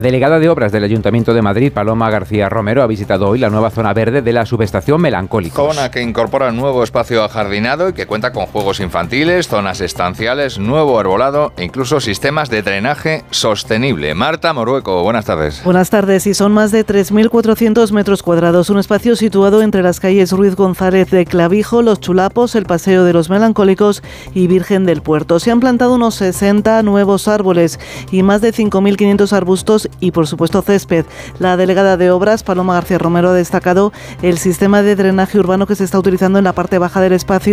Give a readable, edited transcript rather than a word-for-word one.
Delegada de Obras del Ayuntamiento de Madrid, Paloma García Romero, ha visitado hoy la nueva zona verde de la subestación Melancólicos. Zona que incorpora un nuevo espacio ajardinado y que cuenta con juegos infantiles, zonas estanciales, nuevo arbolado e incluso sistemas de drenaje sostenible. Marta Morueco, buenas tardes. Buenas tardes. Y son más de 3.400 metros cuadrados. Un espacio situado entre las calles Ruiz González de Clavijo, Los Chulapos, el Paseo de los Melancólicos y Virgen del Puerto. Se han plantado unos 60 nuevos árboles y más de 5.500 arbustos y, por supuesto, césped. La delegada de Obras, Paloma García Romero, ha destacado el sistema de drenaje urbano que se está utilizando en la parte baja del espacio